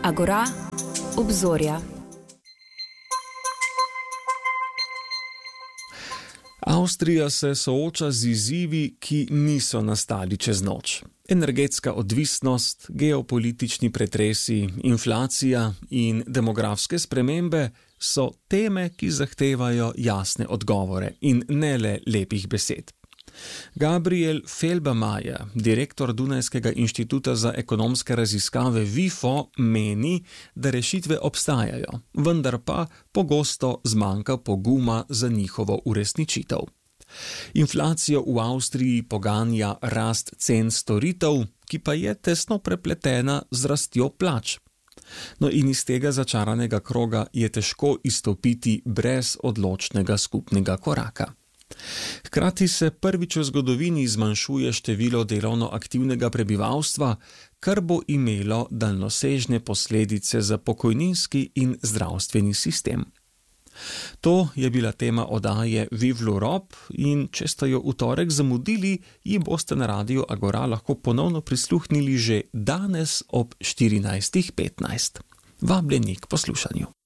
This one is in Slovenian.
Agora, obzorja. Avstrija se sooča z izzivi, ki niso nastali čez noč. Energetska odvisnost, geopolitični pretresi, inflacija in demografske spremembe so teme, ki zahtevajo jasne odgovore in ne le lepih besed. Gabriel Felbermayr, direktor Dunajskega inštituta za ekonomske raziskave WIFO, meni, da rešitve obstajajo, vendar pa pogosto zmanjka poguma za njihovo uresničitev. Inflacijo v Avstriji poganja rast cen storitev, ki pa je tesno prepletena z rastjo plač. No in iz tega začaranega kroga je težko izstopiti brez odločnega skupnega koraka. Hkrati se prvič v zgodovini zmanjšuje število delovno aktivnega prebivalstva, kar bo imelo daljnosežne posledice za pokojninski in zdravstveni sistem. To je bila tema oddaje Vive l'Europe in če ste jo v torek zamudili, ji boste na Radiu Agora lahko ponovno prisluhnili že danes ob 14:15. Vabljeni k poslušanju.